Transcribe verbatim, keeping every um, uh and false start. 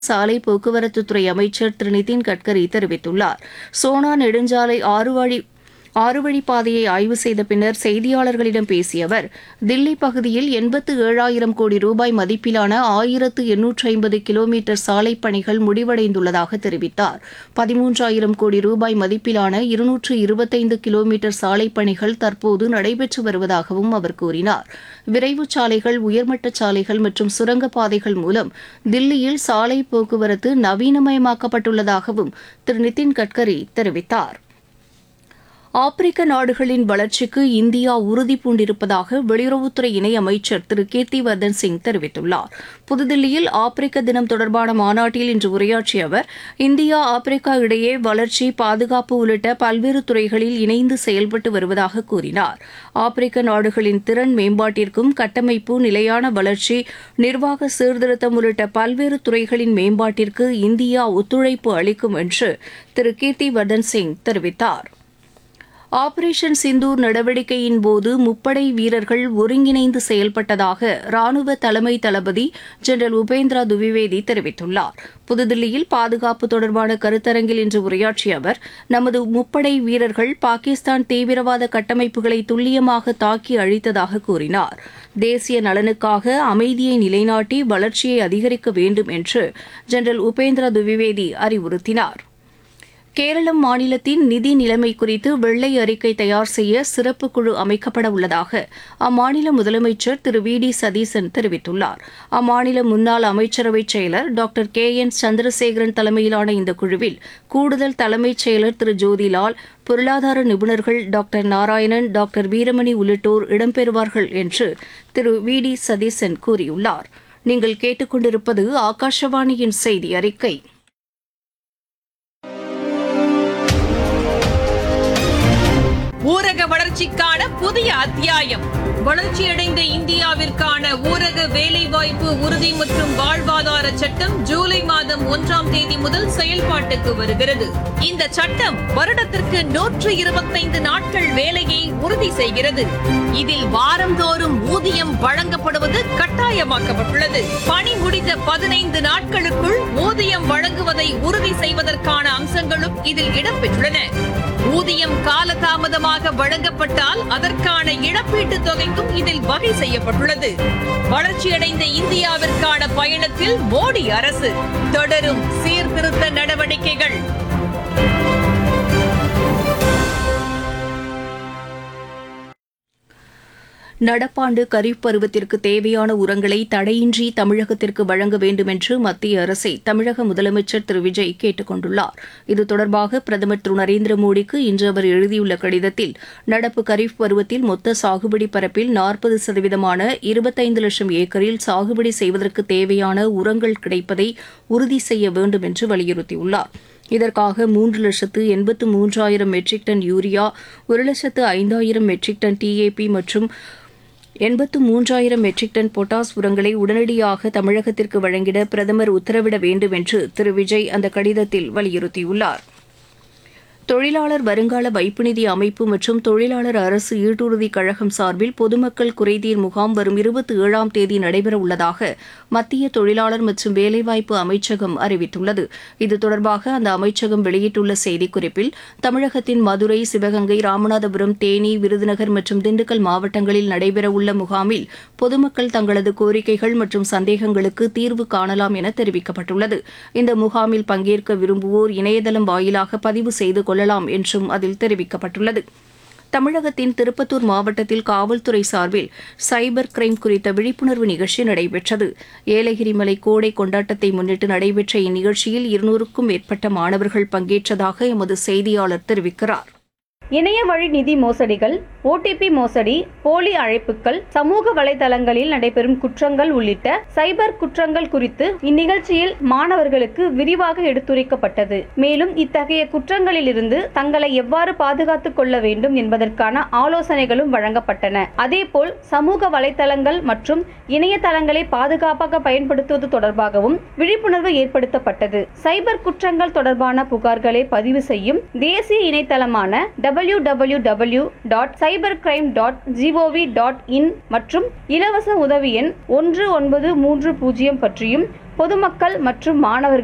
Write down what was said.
சாலை போக்குவரத்துத்துறை அமைச்சர் திரு நிதின் கட்கரி தெரிவித்துள்ளார். சோனா நெடுஞ்சாலை ஆறு வழி ஆறு வழிப்பாதையை ஆய்வு செய்த பின்னர் செய்தியாளர்களிடம் பேசிய அவர், தில்லி பகுதியில் எண்பத்து ஏழாயிரம் கோடி ரூபாய் மதிப்பிலான ஆயிரத்து எண்ணூற்று ஐம்பது கிலோமீட்டர் சாலை பணிகள் முடிவடைந்துள்ளதாக தெரிவித்தார். பதிமூன்றாயிரம் கோடி ரூபாய் மதிப்பிலான இருநூற்று இருபத்தைந்து கிலோமீட்டர் சாலை பணிகள் தற்போது நடைபெற்று வருவதாகவும் அவர் கூறினார். விரைவு சாலைகள், உயர்மட்ட சாலைகள் மற்றும் சுரங்கப்பாதைகள் மூலம் தில்லியில் சாலை போக்குவரத்து நவீனமயமாக்கப்பட்டுள்ளதாகவும் திரு நிதின் கட்கரி தெரிவித்தார். ஆப்பிரிக்க நாடுகளின் வளர்ச்சிக்கு இந்தியா உறுதி பூண்டிருப்பதாக வெளியுறவுத்துறை இணையமைச்சர் திரு கீர்த்திவர்தன் சிங் தெரிவித்துள்ளார். புதுதில்லியில் ஆப்பிரிக்க தினம் தொடர்பான மாநாட்டில் இன்று உரையாற்றிய அவர், இந்தியா ஆப்பிரிக்கா இடையே வளர்ச்சி, பாதுகாப்பு உள்ளிட்ட பல்வேறு துறைகளில் இணைந்து செயல்பட்டு வருவதாக கூறினார். ஆப்பிரிக்க நாடுகளின் திறன் மேம்பாட்டிற்கும் கட்டமைப்பு, நிலையான வளர்ச்சி, நிர்வாக சீர்திருத்தம் உள்ளிட்ட பல்வேறு துறைகளின் மேம்பாட்டிற்கு இந்தியா ஒத்துழைப்பு அளிக்கும் என்று திரு கீர்த்திவர்தன் சிங் தெரிவித்தார். ஆபரேஷன் சிந்தூர் நடவடிக்கையின் போது முப்படை வீரர்கள் ஒருங்கிணைந்து செயல்பட்டதாக ராணுவ தலைமை தளபதி ஜெனரல் உபேந்திரா துவிவேதி தெரிவித்துள்ளார். புதுதில்லியில் பாதுகாப்பு தொடர்பான கருத்தரங்கில் இன்று உரையாற்றிய அவர், நமது முப்படை வீரர்கள் பாகிஸ்தான் தீவிரவாத கட்டமைப்புகளை துல்லியமாக தாக்கி அழித்ததாக கூறினார். தேசிய நலனுக்காக அமைதியை நிலைநாட்டி வளர்ச்சியை அதிகரிக்க வேண்டும் என்று ஜெனரல் உபேந்திரா துவிவேதி அறிவுறுத்தினார். கேரளம் மாநிலத்தின் நிதி நிலைமை குறித்து வெள்ளை அறிக்கை தயார் செய்ய சிறப்பு குழு அமைக்கப்பட உள்ளதாக அம்மாநில முதலமைச்சர் திரு வி டி சதீசன் தெரிவித்துள்ளார். அம்மாநில முன்னாள் அமைச்சரவைச் செயலர் டாக்டர் கே என் சந்திரசேகரன் தலைமையிலான இந்த குழுவில் கூடுதல் தலைமைச் செயலர் திரு ஜோதிலால், பொருளாதார நிபுணர்கள் டாக்டர் நாராயணன், டாக்டர் வீரமணி உள்ளிட்டோர் இடம்பெறுவார்கள் என்று திரு வி டி சதீசன் கூறியுள்ளார். நீங்கள் கேட்டுக்கொண்டிருப்பது ஆகாஷவாணியின் செய்தி அறிக்கை. ஊரக வளர்ச்சிக்கான புதிய அத்தியாயம். வளர்ச்சியடைந்த இந்தியாவிற்கான ஊரக வேலைவாய்ப்பு உறுதி மற்றும் வாழ்வாதார சட்டம் ஜூலை மாதம் ஒன்றாம் தேதி முதல் செயல்பாட்டுக்கு வருகிறது. இந்த சட்டம் வருடத்திற்கு நூற்று இருபத்தைந்து நாட்கள் வேலையை உறுதி செய்கிறது. இதில் வாரந்தோறும் ஊதியம் வழங்கப்படுவது கட்டாயமாக்கப்பட்டுள்ளது. பணி முடிந்த பதினைந்து நாட்களுக்குள் ஊதியம் வழங்குவதை உறுதி செய்வதற்கான அம்சங்களும் இதில் இடம்பெற்றுள்ளன. ஊதியம் காலதாமதமாக வழங்கப்பட்டால் அதற்கான இழப்பீட்டுத் தொகைக்கும் இதில் வகை செய்யப்பட்டுள்ளது. வளர்ச்சியடைந்த இந்தியாவிற்கான பயணத்தில் மோடி அரசு தொடரும் சீர்திருத்த நடவடிக்கைகள். நடப்பாண்டு கரீப் பருவத்திற்கு தேவையான உரங்களை தடையின்றி தமிழகத்திற்கு வழங்க வேண்டும் என்று மத்திய அரசை தமிழக முதலமைச்சர் திரு விஜய் கேட்டுக் கொண்டுள்ளார். இது தொடர்பாக பிரதமர் திரு நரேந்திர மோடிக்கு இன்று அவர் எழுதியுள்ள கடிதத்தில், நடப்பு கரீப் பருவத்தில் மொத்த சாகுபடி பரப்பில் நாற்பது சதவீதமான இருபத்தைந்து லட்சம் ஏக்கரில் சாகுபடி செய்வதற்கு தேவையான உரங்கள் கிடைப்பதை உறுதி செய்ய வேண்டும் என்று வலியுறுத்தியுள்ளார். இதற்காக மூன்று லட்சத்து எண்பத்து மூன்றாயிரம் மெட்ரிக் டன் யூரியா, ஒரு லட்சத்து ஐந்தாயிரம் மெட்ரிக் டன் டிஏபி மற்றும் எண்பத்து மூன்றாயிரம் மெட்ரிக் டன் பொட்டாஸ் உரங்களை உடனடியாக தமிழகத்திற்கு வழங்கிட பிரதமர் உத்தரவிட வேண்டும் என்று திரு விஜய் அந்த கடிதத்தில் வலியுறுத்தியுள்ளார். தொழிலாளர் வருங்கால வைப்பு நிதி அமைப்பு மற்றும் தொழிலாளர் அரசு ஈட்டுறுதி கழகம் சார்பில் பொதுமக்கள் குறைதீர் முகாம் வரும் இருபத்தி ஏழாம் தேதி நடைபெறவுள்ளதாக மத்திய தொழிலாளர் மற்றும் வேலைவாய்ப்பு அமைச்சகம் அறிவித்துள்ளது. இது தொடர்பாக அந்த அமைச்சகம் வெளியிட்டுள்ள செய்திக்குறிப்பில், தமிழகத்தின் மதுரை, சிவகங்கை, ராமநாதபுரம், தேனி, விருதுநகர் மற்றும் திண்டுக்கல் மாவட்டங்களில் நடைபெறவுள்ள முகாமில் பொதுமக்கள் தங்களது கோரிக்கைகள் மற்றும் சந்தேகங்களுக்கு தீர்வு காணலாம் என தெரிவிக்கப்பட்டுள்ளது. இந்த முகாமில் பங்கேற்க விரும்புவோர் இணையதளம் வாயிலாக பதிவு செய்து கொள்ளலாம் என்றும் அதில் தெரிவிக்கப்பட்டுள்ளது. தமிழகத்தின் திருப்பத்தூர் மாவட்டத்தில் காவல்துறை சார்பில் சைபர் கிரைம் குறித்த விழிப்புணர்வு நிகழ்ச்சி நடைபெற்றது. ஏலகிரி மலை கோடை கொண்டாட்டத்தை முன்னிட்டு நடைபெற்ற இந்நிகழ்ச்சியில் இருநூறுக்கும் மேற்பட்ட மாணவர்கள் பங்கேற்றதாக எமது செய்தியாளர் தெரிவிக்கிறார். இணைய வழி நிதி மோசடிகள், ஓடிபி மோசடி, போலி அழைப்புகள், சமூக வலைதளங்களில் நடைபெறும் குற்றங்கள் உள்ளிட்ட சைபர் குற்றங்கள் குறித்து இந்நிகழ்ச்சியில் மாணவர்களுக்கு விரிவாக எடுத்துரைக்கப்பட்டது. மேலும் இத்தகைய குற்றங்களில் இருந்து தங்களை எவ்வாறு பாதுகாத்துக் கொள்ள வேண்டும் என்பதற்கான ஆலோசனைகளும் வழங்கப்பட்டன. அதேபோல் சமூக வலைதளங்கள் மற்றும் இணையதளங்களை பாதுகாப்பாக பயன்படுத்துவது தொடர்பாகவும் விழிப்புணர்வு ஏற்படுத்தப்பட்டது. சைபர் குற்றங்கள் தொடர்பான புகார்களை பதிவு செய்யும் தேசிய இணையதளமான W W W dot cyber crime dot gov dot in மற்றும் இலவச உதவி எண் ஒன்று ஒன்பது மூன்று பூஜ்ஜியம் பற்றியும் பொதுமக்கள் மற்றும் மாணவர்கள்